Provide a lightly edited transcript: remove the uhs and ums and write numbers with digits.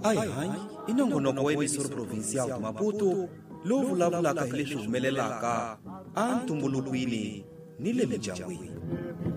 Ai, inongonoko wa emisoro provincial de Maputo, lowu vulavulaka hi leswi humelelaka a ntumbulukwini ni le mindyangwini.